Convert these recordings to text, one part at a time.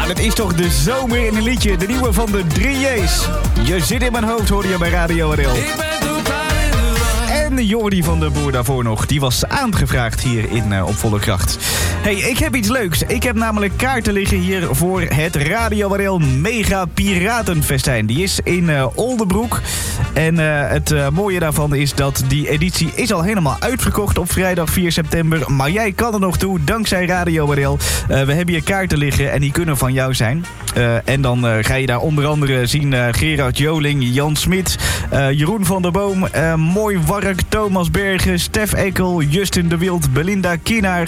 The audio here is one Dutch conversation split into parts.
Ja, dat is toch de zomer in een liedje. De nieuwe van de 3J's. Je zit in mijn hoofd, hoorde je bij Radio RL. Ik ben totaal in de war. En Jordi van de Boer daarvoor nog. Die was aangevraagd hier op Volle Kracht. Hey, ik heb iets leuks. Ik heb namelijk kaarten liggen hier voor het Radio RL Mega Piratenfestijn. Die is in Oldebroek. En het mooie daarvan is dat die editie is al helemaal uitverkocht op vrijdag 4 september. Maar jij kan er nog toe, dankzij Radio RL. We hebben hier kaarten liggen en die kunnen van jou zijn. En dan ga je daar onder andere zien Gerard Joling, Jan Smit, Jeroen van der Boom, Mooi Wark, Thomas Bergen, Stef Ekkel, Justin de Wild, Belinda Kienaar.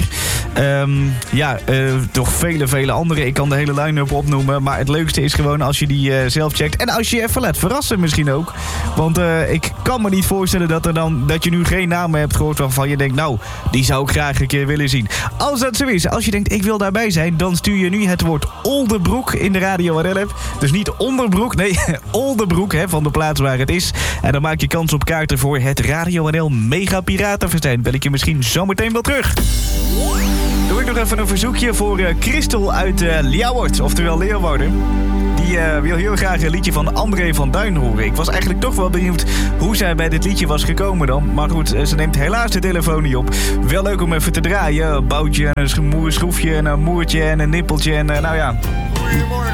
Toch vele andere. Ik kan de hele line-up opnoemen. Maar het leukste is gewoon als je die zelf checkt. En als je je even laat verrassen misschien ook. Want ik kan me niet voorstellen dat je nu geen namen hebt gehoord waarvan je denkt, nou, die zou ik graag een keer willen zien. Als dat zo is, als je denkt, ik wil daarbij zijn, dan stuur je nu het woord Oldebroek in de Radio RL-app. Dus niet Onderbroek, nee, Oldebroek, van de plaats waar het is. En dan maak je kans op kaarten voor het Radio RL Mega Piratenfestijn. Bel ik je misschien zometeen wel terug. Doe ik nog even een verzoekje voor Christel uit Ljouwert, oftewel Leeuwarden. Die wil heel graag een liedje van André van Duin horen. Ik was eigenlijk toch wel benieuwd hoe zij bij dit liedje was gekomen dan. Maar goed, ze neemt helaas de telefoon niet op. Wel leuk om even te draaien. Een boutje, een schroefje, een moertje en een nippeltje en nou ja. Goedemorgen.